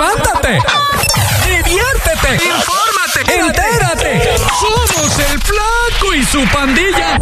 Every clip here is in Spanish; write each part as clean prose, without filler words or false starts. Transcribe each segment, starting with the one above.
levántate, diviértete, infórmate, entérate. Somos el Flaco y su pandilla.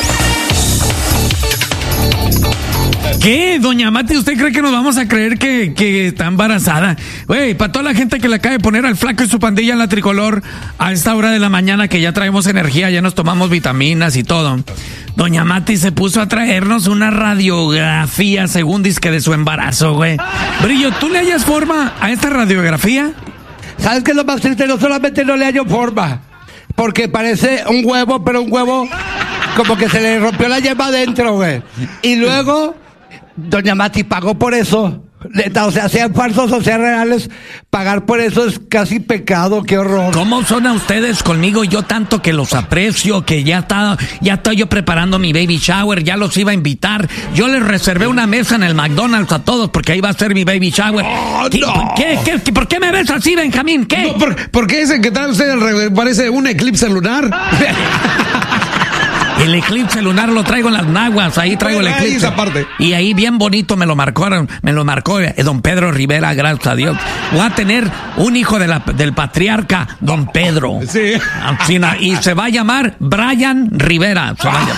¿Qué, doña Mati? ¿Usted cree que nos vamos a creer que está embarazada? Güey, para toda la gente que le acaba de poner al Flaco y su pandilla en la Tricolor a esta hora de la mañana, que ya traemos energía, ya nos tomamos vitaminas y todo. Doña Mati se puso a traernos una radiografía según disque de su embarazo, güey. Brillo, ¿tú le hallas forma a esta radiografía? ¿Sabes qué es lo más triste? No solamente no le hallo forma, porque parece un huevo, pero un huevo como que se le rompió la yema adentro, güey. Y luego, doña Mati pagó por eso. O sea, sean falsos o sean reales, pagar por eso es casi pecado. Qué horror. ¿Cómo son a ustedes conmigo? Yo tanto que los aprecio, que ya estoy yo preparando mi baby shower, ya los iba a invitar. Yo les reservé una mesa en el McDonald's a todos porque ahí va a ser mi baby shower. Oh, no. ¿Por qué me ves así, Benjamín? ¿Qué? No, ¿por qué dicen que tal usted parece un eclipse lunar? El eclipse lunar lo traigo en las naguas, ahí traigo el eclipse. Esa parte. Y ahí bien bonito me lo marcó don Pedro Rivera, gracias a Dios. Voy a tener un hijo del patriarca, don Pedro. Sí. Y se va a llamar Brian Rivera.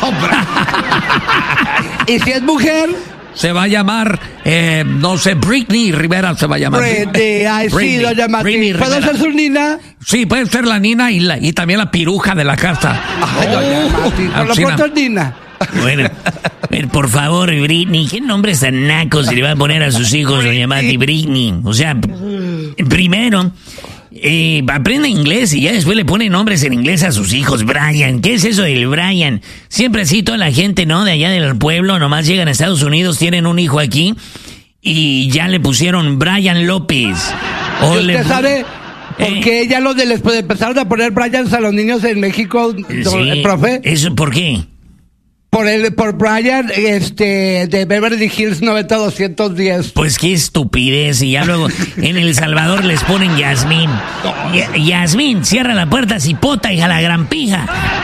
¿Y si es mujer? Se va a llamar, no sé, Britney Rivera se va a llamar. Britney, ay, sí, doña Mati. ¿Puedo ser su nina? Sí, puede ser la nina y también la piruja de la casa. Ay, doña Mati, por lo pronto es nina. Bueno, por favor, Britney, ¿qué nombres tan nacos se le va a poner a sus hijos, doña Mati? Britney. O sea, primero, aprende inglés y ya después le pone nombres en inglés a sus hijos. Brian, ¿qué es eso del Brian? Siempre así toda la gente, ¿no? De allá del pueblo, nomás llegan a Estados Unidos, tienen un hijo aquí y ya le pusieron Brian López. ¿Usted sabe por qué ya les empezaron a poner Brian a los niños en México, sí, profe? ¿Eso por qué? Por Brian, de Beverly Hills 90210. Pues qué estupidez. Y ya luego en El Salvador les ponen Yasmín. Yasmín, cierra la puerta, cipota, hija la gran pija.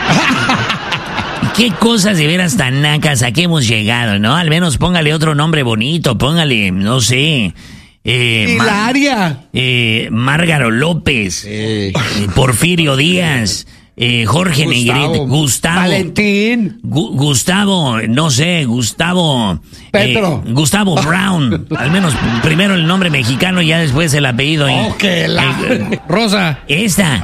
Qué cosas de veras tan nacas a que hemos llegado, ¿no? Al menos póngale otro nombre bonito, póngale, no sé. Hilaria. Márgaro López. Porfirio Díaz. Jorge Negrete, Gustavo, Valentín, Gustavo, no sé, Gustavo, Petro, Gustavo Brown, al menos primero el nombre mexicano y ya después el apellido. Rosa. Esta.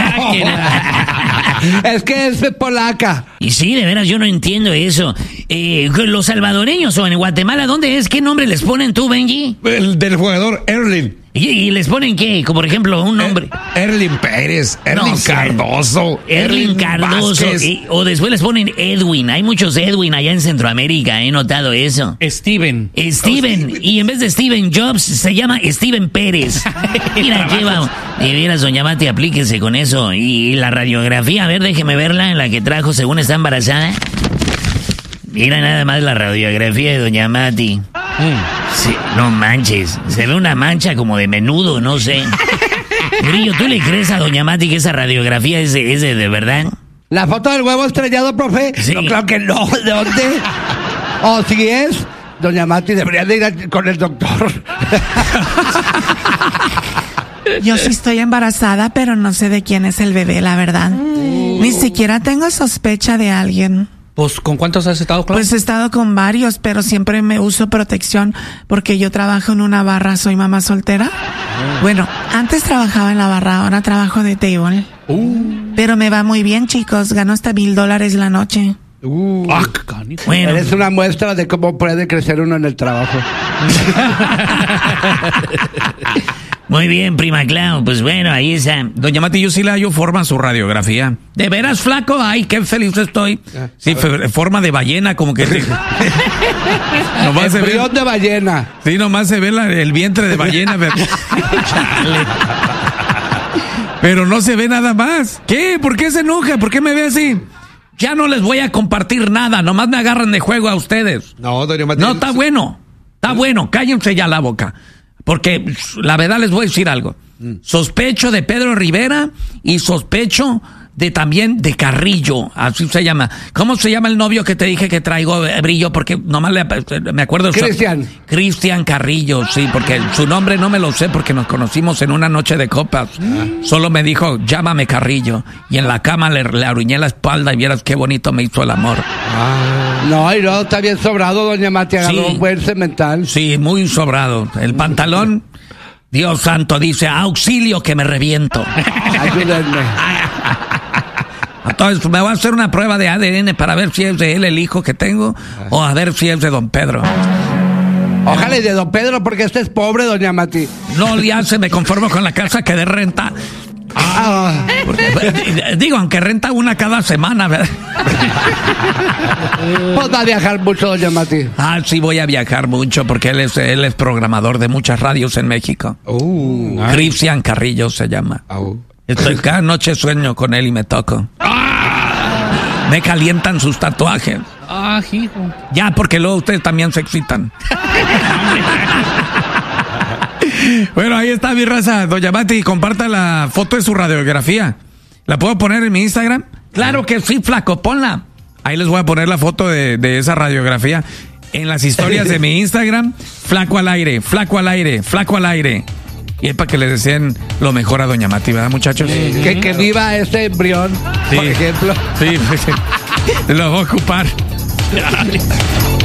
Es que es polaca. Y sí, de veras, yo no entiendo eso. Los salvadoreños o en Guatemala, ¿dónde es? ¿Qué nombre les ponen tú, Benji? El del jugador Erling. ¿Y les ponen qué? Como por ejemplo, un nombre. Erling Pérez, Erling Cardoso. Erling Cardoso. O después les ponen Edwin. Hay muchos Edwin allá en Centroamérica, he notado eso. Steven. Y en vez de Steven Jobs, se llama Steven Pérez. Mira, qué vamos. De veras, doña Mati, aplíquese con eso. Y la radiografía, a ver, déjeme verla, en la que trajo según está embarazada. Mira nada más la radiografía de doña Mati. Sí, no manches, se ve una mancha como de menudo, no sé. Brillo, ¿tú le crees a doña Mati que esa radiografía es de verdad? ¿La foto del huevo estrellado, profe? Sí. No, claro que no. ¿De dónde? ¿O si es? Doña Mati debería de ir con el doctor. Yo sí estoy embarazada, pero no sé de quién es el bebé, la verdad. Ni siquiera tengo sospecha de alguien. Pues, ¿con cuántos has estado, Clau? Pues he estado con varios, pero siempre me uso protección porque yo trabajo en una barra, soy mamá soltera. Bueno, antes trabajaba en la barra, ahora trabajo de table. Pero me va muy bien, chicos, gano hasta $1,000 la noche. Bueno. Eres una muestra de cómo puede crecer uno en el trabajo. Muy bien, prima Clau, pues bueno, ahí está. Doña Mati, yo sí le hallo forma a su radiografía. ¿De veras, Flaco? Ay, qué feliz estoy. Sí, forma de ballena, como que... Nomás se ve de ballena. Sí, nomás se ve el vientre de ballena. Pero no se ve nada más. ¿Qué? ¿Por qué se enoja? ¿Por qué me ve así? Ya no les voy a compartir nada, nomás me agarran de juego a ustedes. No, doña Mati. No, está bueno, cállense ya la boca. Porque la verdad les voy a decir algo. Sospecho de Pedro Rivera y sospecho también de Carrillo, así se llama. ¿Cómo se llama el novio que te dije que traigo, Brillo? Porque nomás me acuerdo. Cristian Carrillo, sí, porque su nombre no me lo sé porque nos conocimos en una noche de copas. Solo me dijo, llámame Carrillo. Y en la cama le aruñé la espalda y vieras qué bonito me hizo el amor. No, y no, está bien sobrado, doña Mati, agarró un buen cemental. Sí, muy sobrado. El pantalón, Dios santo, dice, auxilio que me reviento. Ayúdenme. Entonces me voy a hacer una prueba de ADN para ver si es de él el hijo que tengo o a ver si es de don Pedro. Ojalá y de don Pedro, porque este es pobre, doña Mati. No le hace, me conformo con la casa que de renta. Digo, aunque renta una cada semana, ¿verdad? Pues va a viajar mucho, doña Mati. Sí voy a viajar mucho porque él es programador de muchas radios en México. Cristian Carrillo se llama. Cada noche sueño con él y me toco. Me calientan sus tatuajes. Hijo. Ya, porque luego ustedes también se excitan. Bueno, ahí está mi raza. Doña Mati, comparta la foto de su radiografía. ¿La puedo poner en mi Instagram? Claro que sí, flaco, ponla. Ahí les voy a poner la foto de esa radiografía en las historias de mi Instagram. Flaco al aire, flaco al aire, flaco al aire. Y es para que le deseen lo mejor a doña Mati, ¿verdad, muchachos? Que viva ese embrión, por ejemplo. Sí, lo voy a ocupar.